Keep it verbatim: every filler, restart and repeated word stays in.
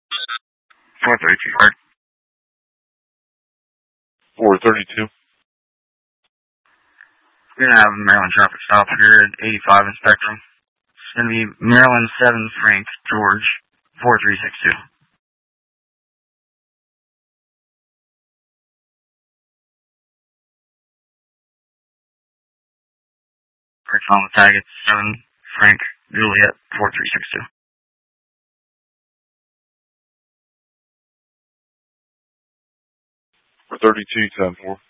four thirty-two, right? four thirty-two. We're going to have a Maryland traffic stop here at eighty-five in Spectrum. It's going to be Maryland seven Frank George four three six two. Correct on the tag, it's seven Frank Juliet four three six two. For thirty-two, ten four.